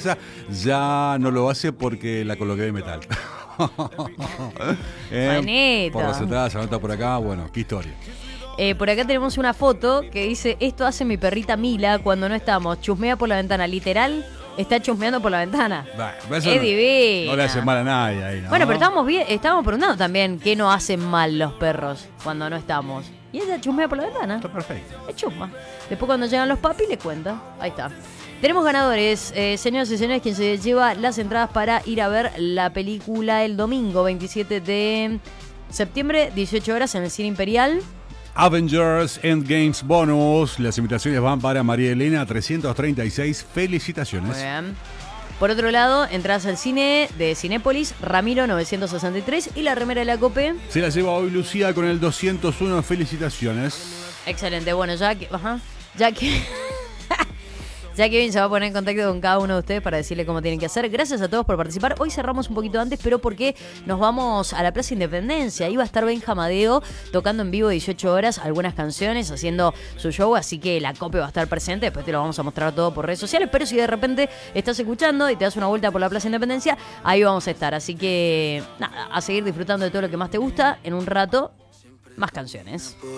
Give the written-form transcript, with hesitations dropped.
cabeza, ya no lo hace porque la coloqué de metal. Bonito. Por las entradas, se anota por acá, bueno, qué historia. Por acá tenemos una foto que dice: esto hace mi perrita Mila cuando no estamos. Chusmea por la ventana. Literal, está chusmeando por la ventana. Bueno, Es divina. No le hace mal a nadie ahí, ¿no? Bueno, pero estábamos preguntando también qué no hacen mal los perros cuando no estamos. Y ella chusmea por la ventana. Está perfecto. Es chusma. Después cuando llegan los papis le cuenta. Ahí está. Tenemos ganadores, señoras y señores, quien se lleva las entradas para ir a ver la película el domingo 27 de septiembre, 18 horas en el Cine Imperial. Avengers Endgames Bonus. Las invitaciones van para María Elena 336. Felicitaciones. Muy bien. Por otro lado, entradas al cine de Cinépolis, Ramiro 963 y la remera de la Cope. Se la lleva hoy Lucía con el 201. Felicitaciones. Excelente. Bueno, ya que Kevin se va a poner en contacto con cada uno de ustedes para decirle cómo tienen que hacer. Gracias a todos por participar. Hoy cerramos un poquito antes, pero porque nos vamos a la Plaza Independencia. Ahí va a estar Benja Amadeo tocando en vivo 18 horas algunas canciones, haciendo su show, así que la Cope va a estar presente. Después te lo vamos a mostrar todo por redes sociales, pero si de repente estás escuchando y te das una vuelta por la Plaza Independencia, ahí vamos a estar. Así que nada, a seguir disfrutando de todo lo que más te gusta. En un rato, más canciones.